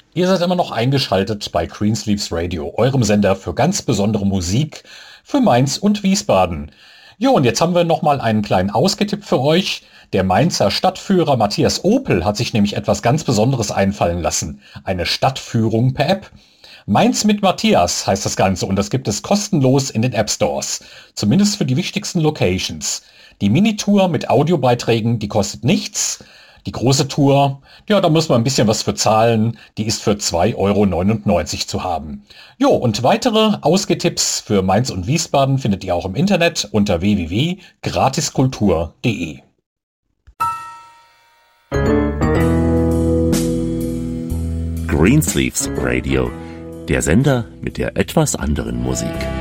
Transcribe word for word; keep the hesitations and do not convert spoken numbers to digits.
Ihr seid immer noch eingeschaltet bei Greensleeves Radio, eurem Sender für ganz besondere Musik für Mainz und Wiesbaden. Jo, und jetzt haben wir noch mal einen kleinen Ausgetipp für euch. Der Mainzer Stadtführer Matthias Opel hat sich nämlich etwas ganz Besonderes einfallen lassen. Eine Stadtführung per App. Mainz mit Matthias heißt das Ganze und das gibt es kostenlos in den App Stores. Zumindest für die wichtigsten Locations. Die Minitour mit Audiobeiträgen, die kostet nichts. Die große Tour, ja, da muss man ein bisschen was für zahlen. Die ist für zwei Euro neunundneunzig zu haben. Jo, und weitere Ausgetipps für Mainz und Wiesbaden findet ihr auch im Internet unter w w w punkt gratiskultur punkt de. Greensleeves Radio, der Sender mit der etwas anderen Musik.